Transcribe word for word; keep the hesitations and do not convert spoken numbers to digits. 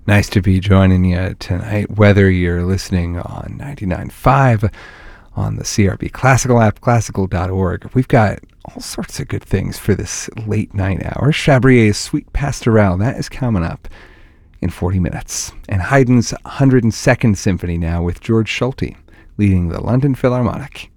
Nice to be joining you tonight, whether you're listening on ninety-nine point five, on the C R B Classical app, classical dot org. We've got all sorts of good things for this late night hour. Chabrier's Suite Pastorale, that is coming up in forty minutes. And Haydn's one hundred second Symphony now with George Schulte leading the London Philharmonic.